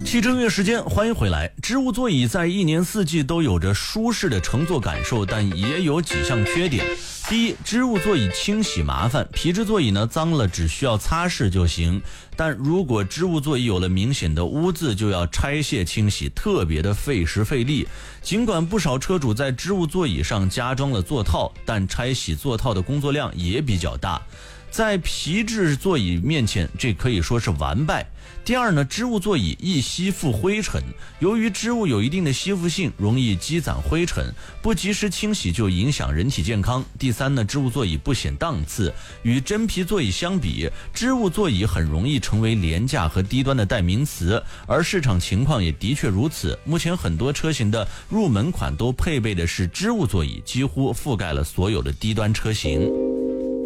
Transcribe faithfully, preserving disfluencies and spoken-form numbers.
汽车音乐时间，欢迎回来。织物座椅在一年四季都有着舒适的乘坐感受，但也有几项缺点。第一，织物座椅清洗麻烦，皮质座椅呢脏了只需要擦拭就行，但如果织物座椅有了明显的污渍，就要拆卸清洗，特别的费时费力。尽管不少车主在织物座椅上加装了座套，但拆洗座套的工作量也比较大。在皮质座椅面前，这可以说是完败。第二呢，织物座椅易吸附灰尘，由于织物有一定的吸附性，容易积攒灰尘，不及时清洗就影响人体健康。第三呢，织物座椅不显档次，与真皮座椅相比，织物座椅很容易成为廉价和低端的代名词，而市场情况也的确如此。目前很多车型的入门款都配备的是织物座椅，几乎覆盖了所有的低端车型。